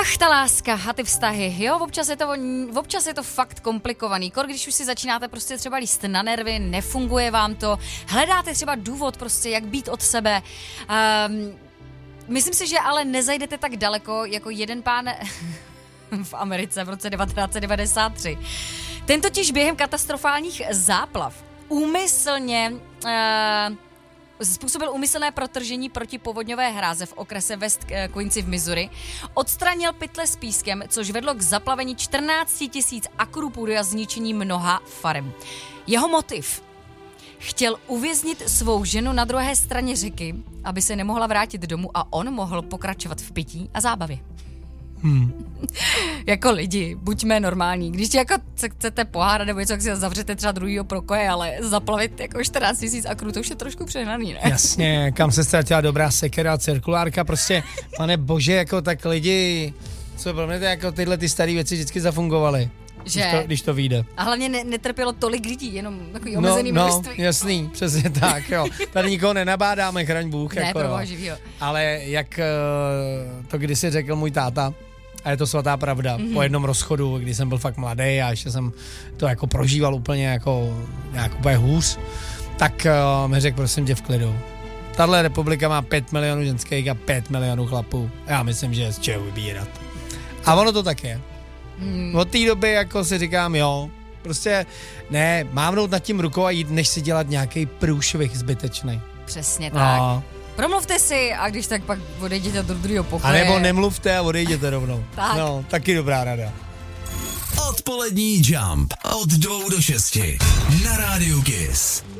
Ach, ta láska a ty vztahy, jo, občas je to fakt komplikovaný. Když už si začínáte prostě třeba líst na nervy, nefunguje vám to, hledáte třeba důvod prostě, jak být od sebe. Myslím si, že ale nezajdete tak daleko jako jeden pán v Americe v roce 1993. Ten totiž během katastrofálních záplav úmyslně způsobil úmyslné protržení protipovodňové hráze v okrese West Quincy v Missouri, odstranil pytle s pískem, což vedlo k zaplavení 14 000 akrů půdy a zničení mnoha farem. Jeho motiv: chtěl uvěznit svou ženu na druhé straně řeky, aby se nemohla vrátit domů a on mohl pokračovat v pití a zábavě. Jako lidi, buďme normální. Když jako se chcete pohádat nebo něco, jak si zavřete třeba druhýho prokoje, ale zaplavit jako 14 000 akrů, to už je trošku přehnaný, ne? Jasně, kam se ztratila dobrá sekera, cirkulárka, prostě, pane bože, jako tak lidi, co pro mě to jako tyhle ty staré věci vždycky zafungovaly. Když to vyjde. A hlavně netrpělo tolik lidí, jenom takový omezený množství. No, jasný, přesně tak, jo. Tady nikoho nenabádáme, chraň Bůh. Ne, jako, pro boha živýho. Ale jak to kdysi řekl můj táta, a je to svatá pravda, po jednom rozchodu, kdy jsem byl fakt mladý a ještě jsem to jako prožíval úplně jako nějak úplně hůř, tak mi řekl, prosím tě, v klidu. Tahle republika má 5 milionů ženských a 5 milionů chlapů. Já myslím, že je z čeho vybírat. A ono to tak je. Od té doby jako si říkám, jo, prostě ne, mávnout nad tím rukou a jít, než si dělat nějaký průšvih zbytečný. Přesně tak. No. Promluvte si a když tak pak odejděte do druhého pokoje. A nebo nemluvte a odejděte rovnou. Tak. No, taky dobrá rada. Odpolední Jump od 2 do 6 na Rádiu Kiss.